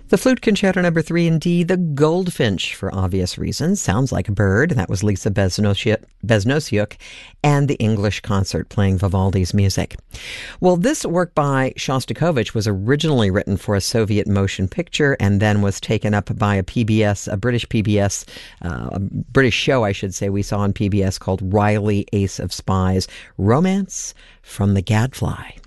The Flute Concerto No. 3 in D, the Goldfinch, for obvious reasons. Sounds like a bird. That was Lisa Besnosiuk and the English Concert playing Vivaldi's music. Well, this work by Shostakovich was originally written for a Soviet motion picture and then was taken up by a British PBS, a British show, I should say, we saw on PBS called Riley, Ace of Spies, Romance from the Gadfly.